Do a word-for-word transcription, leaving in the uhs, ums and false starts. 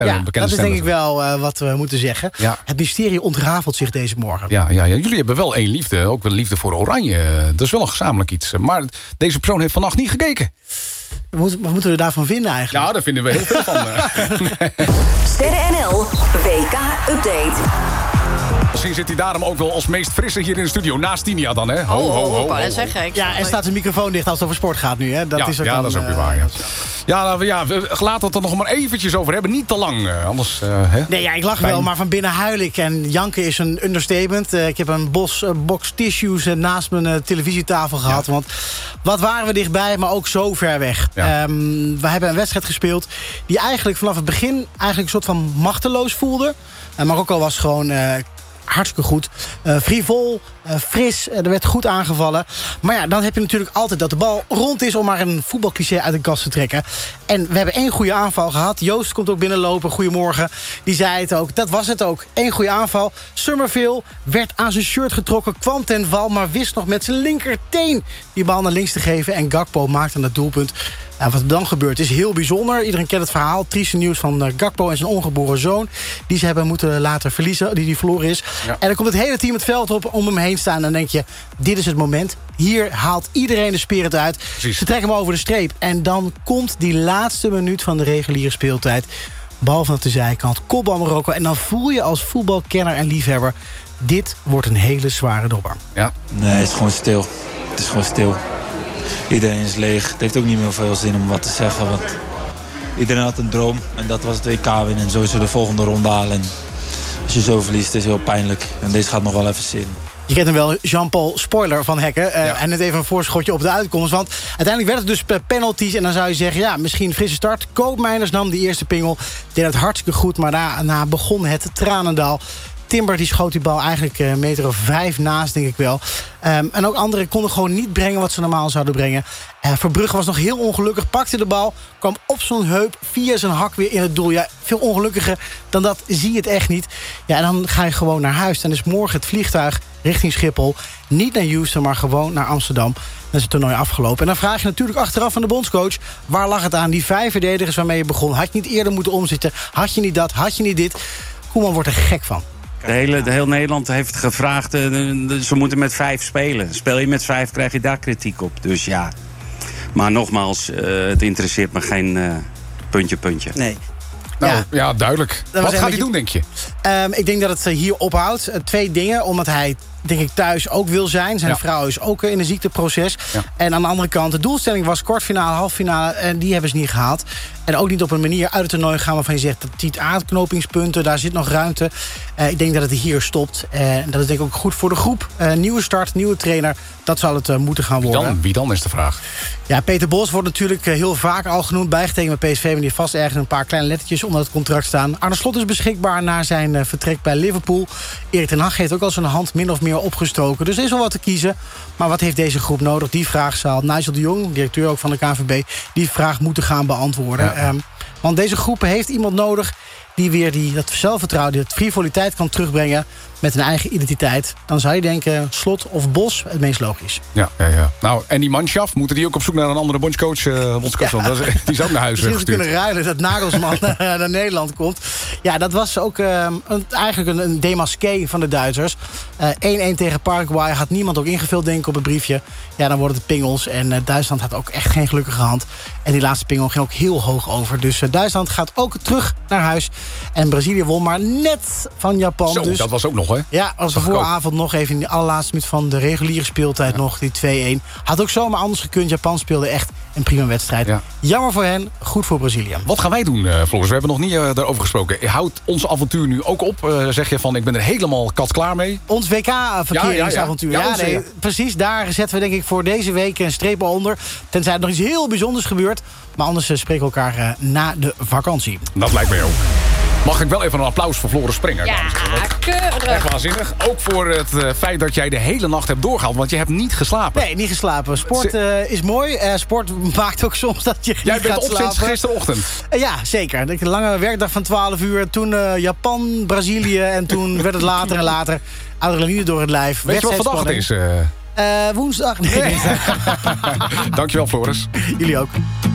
Ja, dat is denk ik wel uh, wat we moeten zeggen. Ja. Het mysterie ontrafelt zich deze morgen. Ja, ja, ja, jullie hebben wel één liefde. Ook wel liefde voor Oranje. Dat is wel een gezamenlijk iets. Maar deze persoon heeft vannacht niet gekeken. Wat moeten we daarvan vinden eigenlijk? Ja, daar vinden we heel veel van. Sterren N L W K-update. Misschien zit hij daarom ook wel als meest frisse hier in de studio. Naast Tinia dan, hè? Ho, ho, ho, ho, ho. Dat zeg ik. Ja, en staat de microfoon dicht als het over sport gaat nu, hè? Dat ja, is ook ja dan, dat is ook weer uh, waar, ja. Ja, nou, ja, laten we het er nog maar eventjes over hebben. Niet te lang, uh, anders... Uh, hè? Nee, ja, ik lach Fijn. wel, maar van binnen huil ik. En janken is een understatement. Uh, ik heb een bos, uh, box tissues uh, naast mijn uh, televisietafel gehad. Ja. Want wat waren we dichtbij, maar ook zo ver weg. Ja. Um, we hebben een wedstrijd gespeeld die eigenlijk vanaf het begin... eigenlijk een soort van machteloos voelde. Uh, Marokko was gewoon... Uh, hartstikke goed. Uh, frivol, uh, fris, uh, er werd goed aangevallen. Maar ja, dan heb je natuurlijk altijd dat de bal rond is... om maar een voetbalcliché uit de kast te trekken. En we hebben één goede aanval gehad. Joost komt ook binnenlopen, goedemorgen. Die zei het ook, dat was het ook. Eén goede aanval. Summerville werd aan zijn shirt getrokken, kwam ten val... maar wist nog met zijn linkerteen die bal naar links te geven. En Gakpo maakte dat doelpunt. Nou, wat er dan gebeurt is heel bijzonder. Iedereen kent het verhaal. Trieste nieuws van uh, Gakpo en zijn ongeboren zoon. Die ze hebben moeten laten verliezen. Die die verloren is. Ja. En dan komt het hele team het veld op om hem heen staan. En dan denk je, dit is het moment. Hier haalt iedereen de spirit uit. Precies. Ze trekken hem over de streep. En dan komt die laatste minuut van de reguliere speeltijd. Bal van de zijkant. Kopbal Marokko. En dan voel je als voetbalkenner en liefhebber... dit wordt een hele zware dobber. Ja. Nee, het is gewoon stil. Het is gewoon stil. Iedereen is leeg. Het heeft ook niet meer veel zin om wat te zeggen. Want iedereen had een droom. En dat was het W K winnen. En zo is er de volgende ronde halen. En als je zo verliest, is het heel pijnlijk. En deze gaat nog wel even zin. Je kent hem wel, Jean-Paul Spoiler van Hekken. Uh, ja. En net even een voorschotje op de uitkomst. Want uiteindelijk werd het dus penalties. En dan zou je zeggen, ja, misschien een frisse start. Koopmeiners nam die eerste pingel. Deed het hartstikke goed, maar daarna begon het tranendaal. Timber die schoot die bal eigenlijk een meter of vijf naast, denk ik wel. Um, en ook anderen konden gewoon niet brengen wat ze normaal zouden brengen. Uh, Verbrugge was nog heel ongelukkig, pakte de bal... kwam op zijn heup via zijn hak weer in het doel. Ja, veel ongelukkiger dan dat zie je het echt niet. Ja, en dan ga je gewoon naar huis. Dan is morgen het vliegtuig richting Schiphol. Niet naar Houston, maar gewoon naar Amsterdam. Dan is het toernooi afgelopen. En dan vraag je natuurlijk achteraf aan de bondscoach... waar lag het aan? Die vijf verdedigers waarmee je begon. Had je niet eerder moeten omzitten? Had je niet dat? Had je niet dit? Koeman wordt er gek van. De hele, de heel Nederland heeft gevraagd, uh, ze moeten met vijf spelen. Speel je met vijf, krijg je daar kritiek op. Dus ja, maar nogmaals, uh, het interesseert me geen uh, puntje, puntje. Nee. Nou, ja. ja, duidelijk. Wat gaat hij beetje... doen, denk je? Um, ik denk dat het hier ophoudt. Uh, twee dingen, omdat hij... denk ik thuis ook wil zijn. Zijn ja. vrouw is ook in een ziekteproces. Ja. En aan de andere kant, de doelstelling was kwartfinale, halffinale... en die hebben ze niet gehaald. En ook niet op een manier uit het toernooi gaan... waarvan je zegt, dat tiet aanknopingspunten, daar zit nog ruimte. Uh, ik denk dat het hier stopt. Uh, en dat is denk ik ook goed voor de groep. Uh, nieuwe start, nieuwe trainer, dat zal het uh, moeten gaan worden. Wie dan? Wie dan is de vraag? Ja, Peter Bos wordt natuurlijk uh, heel vaak al genoemd. Bijgetekend bij P S V, maar die vast ergens een paar kleine lettertjes onder het contract staan. Arne Slot is beschikbaar na zijn uh, vertrek bij Liverpool. Erik ten Hag heeft ook al zijn hand min of meer opgestoken. Dus er is wel wat te kiezen. Maar wat heeft deze groep nodig? Die vraag zal Nigel de Jong, directeur ook van de K N V B... die vraag moeten gaan beantwoorden. Ja. Um, want deze groep heeft iemand nodig... die weer die, dat zelfvertrouwen, die frivoliteit kan terugbrengen... met een eigen identiteit. Dan zou je denken, Slot of Bos het meest logisch. Ja, ja, ja. Nou, en die Manschaft, moeten die ook op zoek naar een andere bondscoach? Uh, bondscoach ja. dat is, die is ook naar huis gestuurd. Misschien kunnen ruilen dat Nagelsman naar, naar Nederland komt. Ja, dat was ook uh, een, eigenlijk een, een demasqué van de Duitsers. Uh, één-één tegen Paraguay had niemand ook ingevuld, denk ik, op het briefje. Ja, dan worden het pingels. En uh, Duitsland had ook echt geen gelukkige hand. En die laatste pingel ging ook heel hoog over. Dus uh, Duitsland gaat ook terug naar huis. En Brazilië won maar net van Japan. Zo, dus, dat was ook nog, hè? Ja, als de vooravond nog even in de allerlaatste minuut van de reguliere speeltijd ja. nog, die twee-één. Had ook zomaar anders gekund. Japan speelde echt een prima wedstrijd. Ja. Jammer voor hen, goed voor Brazilië. Wat gaan wij doen, uh, Floris? We hebben nog niet uh, daarover gesproken. Houdt ons avontuur nu ook op? Uh, zeg je van, ik ben er helemaal kat klaar mee? Ons W K-verkeringsavontuur. Ja, ja, ja. ja, nee, ja, precies. Daar zetten we denk ik voor deze week een streep onder. Tenzij er nog iets heel bijzonders gebeurt. Maar anders uh, spreken we elkaar uh, na de vakantie. Dat lijkt mij ook. Mag ik wel even een applaus voor Floris Sprenger? Ja, keurig. Echt waanzinnig. Ook voor het uh, feit dat jij de hele nacht hebt doorgehaald. Want je hebt niet geslapen. Nee, niet geslapen. Sport uh, is mooi. Uh, sport maakt ook soms dat je jij niet bent gaat op slapen. sinds gisterochtend. Uh, ja, zeker. Een lange werkdag van twaalf uur. Toen uh, Japan, Brazilië. En toen werd het later en later. Adrenaline door het lijf. Weet je wat vandaag het is? Uh... Uh, woensdag. Nee, nee. Dankjewel, Floris. Jullie ook.